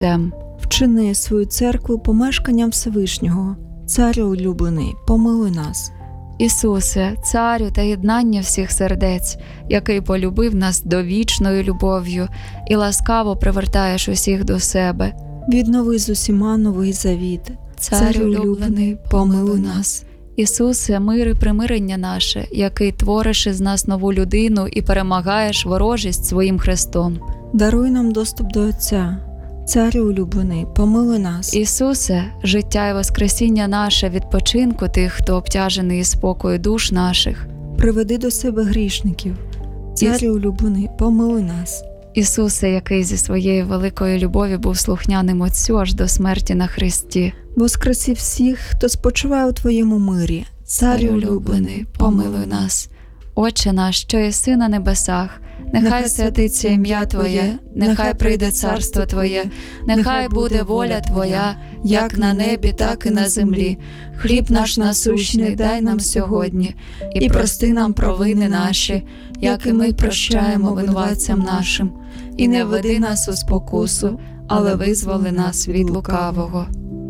Вчини свою церкву помешканням Всевишнього. Царю улюблений, помилуй нас. Ісусе, Царю та єднання всіх сердець, який полюбив нас довічною любов'ю і ласкаво привертаєш усіх до себе. Віднови з усіма новий завіт. Царю улюблений, помилуй нас. Ісусе, мир і примирення наше, який твориш із нас нову людину і перемагаєш ворожість своїм Христом. Даруй нам доступ до Отця. Царю улюблений, помилуй нас. Ісусе, життя і воскресіння наше, відпочинку тих, хто обтяжений і спокою душ наших. Приведи до себе грішників. Царю улюблений, помилуй нас. Ісусе, який зі своєї великої любові був слухняним Отцю аж до смерті на хресті. Воскреси всіх, хто спочиває у Твоєму мирі. Царю улюблений, помилуй нас. Отче наш, що єси на небесах, нехай святиться ім'я Твоє, нехай прийде царство Твоє, нехай буде воля Твоя, як на небі, так і на землі. Хліб наш насущний дай нам сьогодні, і прости нам провини наші, як і ми прощаємо винуватцям нашим. І не веди нас у спокусу, але визволи нас від лукавого.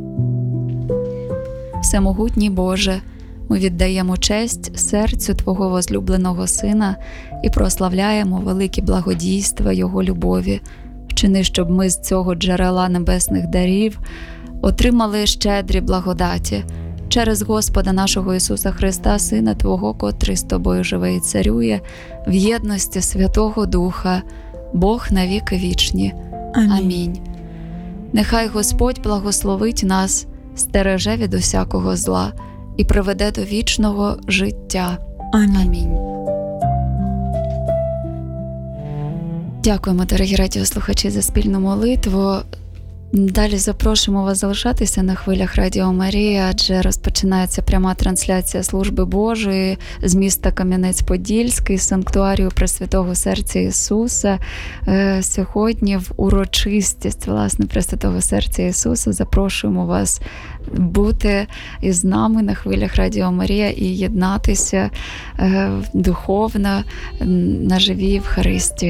Всемогутній Боже, ми віддаємо честь серцю Твого возлюбленого Сина і прославляємо великі благодійства Його любові. Вчини, щоб ми з цього джерела небесних дарів отримали щедрі благодаті через Господа нашого Ісуса Христа, Сина Твого, котрий з Тобою живе і царює, в єдності Святого Духа, Бог навіки вічні. Амінь. Нехай Господь благословить нас, стереже від усякого зла і приведе до вічного життя. Амінь. Дякуємо, дорогі радіослухачі, за спільну молитву. Далі запрошуємо вас залишатися на хвилях Радіо Марія, адже розпочинається пряма трансляція служби Божої з міста Кам'янець-Подільський, з санктуарію Пресвятого Серця Ісуса. Сьогодні в урочистість, власне, Пресвятого Серця Ісуса запрошуємо вас бути із нами на хвилях Радіо Марія і єднатися духовно на живій Євхаристії.